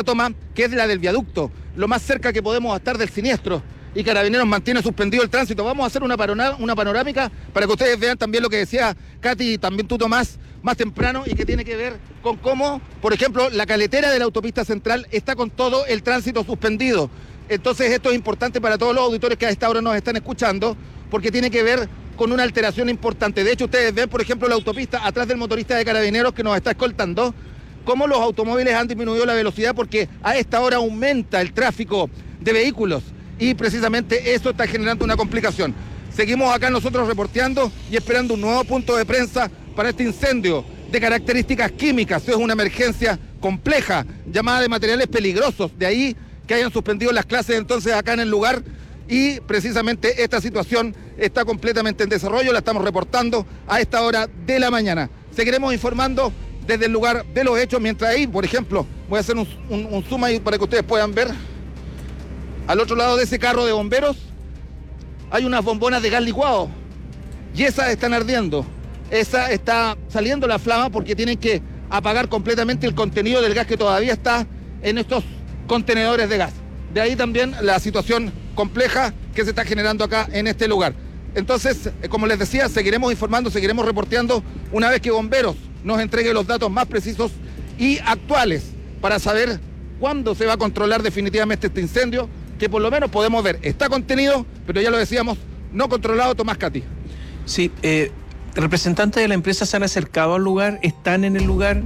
esta toma, que es la del viaducto, lo más cerca que podemos estar del siniestro, y Carabineros mantiene suspendido el tránsito. Vamos a hacer una panorámica para que ustedes vean también lo que decía Katy y también tú, Tomás, más temprano, y que tiene que ver con cómo, por ejemplo, la caletera de la autopista central está con todo el tránsito suspendido. Entonces esto es importante para todos los auditores que a esta hora nos están escuchando, porque tiene que ver con una alteración importante. De hecho, ustedes ven, por ejemplo, la autopista atrás del motorista de Carabineros que nos está escoltando, cómo los automóviles han disminuido la velocidad porque a esta hora aumenta el tráfico de vehículos y precisamente eso está generando una complicación. Seguimos acá nosotros reporteando y esperando un nuevo punto de prensa para este incendio de características químicas. Eso es una emergencia compleja llamada de materiales peligrosos, de ahí que hayan suspendido las clases entonces acá en el lugar. Y precisamente esta situación está completamente en desarrollo, la estamos reportando a esta hora de la mañana. Seguiremos informando desde el lugar de los hechos, mientras ahí, por ejemplo, voy a hacer un zoom ahí para que ustedes puedan ver. Al otro lado de ese carro de bomberos hay unas bombonas de gas licuado y esas están ardiendo. Esa está saliendo la flama porque tienen que apagar completamente el contenido del gas que todavía está en estos contenedores de gas. De ahí también la situación compleja que se está generando acá en este lugar. Entonces, como les decía, seguiremos informando, seguiremos reporteando una vez que Bomberos nos entregue los datos más precisos y actuales para saber cuándo se va a controlar definitivamente este incendio, que por lo menos podemos ver, está contenido, pero ya lo decíamos, no controlado. Tomás, Katy. Sí, representantes de la empresa se han acercado al lugar, ¿están en el lugar?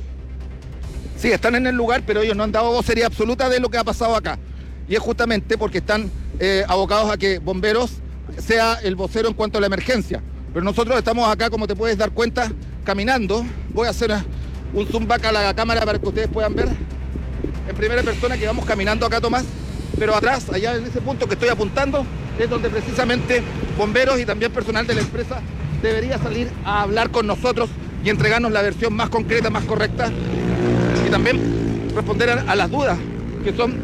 Sí, están en el lugar, pero ellos no han dado vocería absoluta de lo que ha pasado acá. Y es justamente porque están abocados a que Bomberos sea el vocero en cuanto a la emergencia. Pero nosotros estamos acá, como te puedes dar cuenta, caminando. Voy a hacer un zoom back a la cámara para que ustedes puedan ver en primera persona que vamos caminando acá, Tomás. Pero atrás, allá en ese punto que estoy apuntando, es donde precisamente Bomberos y también personal de la empresa debería salir a hablar con nosotros y entregarnos la versión más concreta, más correcta, y también responder a las dudas que son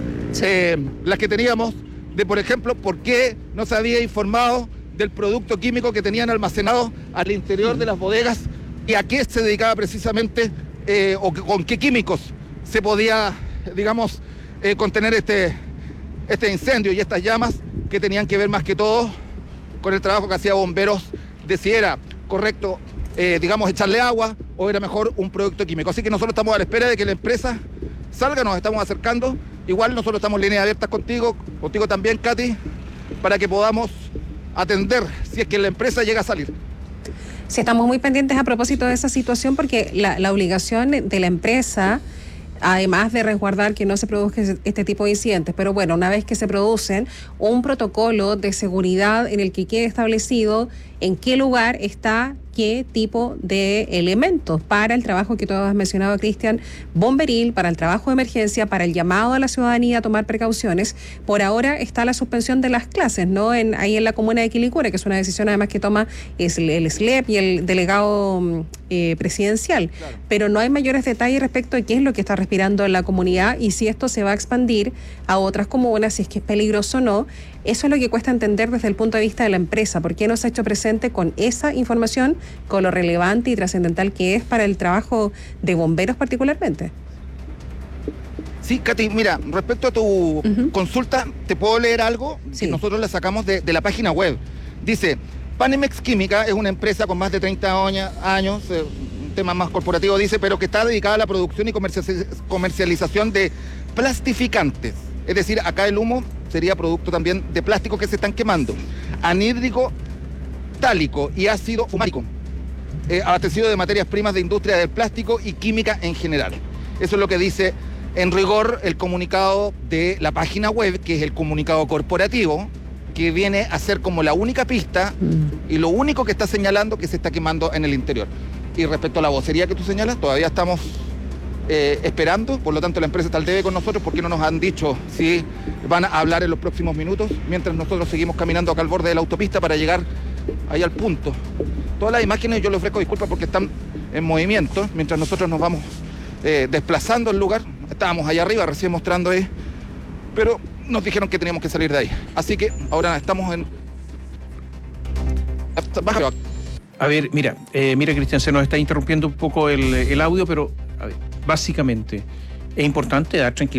las que teníamos de, por ejemplo, por qué no se había informado del producto químico que tenían almacenado al interior de las bodegas y a qué se dedicaba precisamente o con qué químicos se podía, digamos, contener este incendio y estas llamas, que tenían que ver más que todo con el trabajo que hacía Bomberos de si era correcto, digamos, echarle agua o era mejor un producto químico. Así que nosotros estamos a la espera de que la empresa salga, nos estamos acercando. Igual nosotros estamos en líneas abiertas contigo también, Katy, para que podamos atender si es que la empresa llega a salir. Sí, estamos muy pendientes a propósito de esa situación porque la obligación de la empresa, además de resguardar que no se produzca este tipo de incidentes, pero bueno, una vez que se producen, un protocolo de seguridad en el que quede establecido en qué lugar está qué tipo de elementos para el trabajo que tú has mencionado, Cristian, bomberil, para el trabajo de emergencia, para el llamado a la ciudadanía a tomar precauciones. Por ahora está la suspensión de las clases, ¿no? Ahí en la comuna de Quilicura, que es una decisión además que toma el SLEP y el delegado presidencial. Claro. Pero no hay mayores detalles respecto de qué es lo que está respirando en la comunidad y si esto se va a expandir a otras comunas, si es que es peligroso o no. Eso es lo que cuesta entender desde el punto de vista de la empresa. ¿Por qué no se ha hecho presente con esa información, con lo relevante y trascendental que es para el trabajo de bomberos particularmente? Sí, Katy, mira, respecto a tu consulta, te puedo leer algo que nosotros la sacamos de la página web. Dice, Panimex Química es una empresa con más de 30 años, un tema más corporativo, dice, pero que está dedicada a la producción y comercialización de plastificantes. Es decir, acá el humo sería producto también de plástico que se están quemando. Anhídrico tálico y ácido fumárico, abastecido de materias primas de industria del plástico y química en general. Eso es lo que dice en rigor el comunicado de la página web, que es el comunicado corporativo, que viene a ser como la única pista y lo único que está señalando que se está quemando en el interior. Y respecto a la vocería que tú señalas, todavía estamos esperando, por lo tanto la empresa está al debe con nosotros porque no nos han dicho si van a hablar en los próximos minutos, mientras nosotros seguimos caminando acá al borde de la autopista para llegar ahí al punto. Todas las imágenes yo les ofrezco disculpas porque están en movimiento, mientras nosotros nos vamos desplazando al lugar. Estábamos allá arriba recién mostrando ahí, pero nos dijeron que teníamos que salir de ahí. Así que ahora estamos en... A ver, mira, Cristian, se nos está interrumpiendo un poco el audio, pero a ver, básicamente es importante dar tranquilidad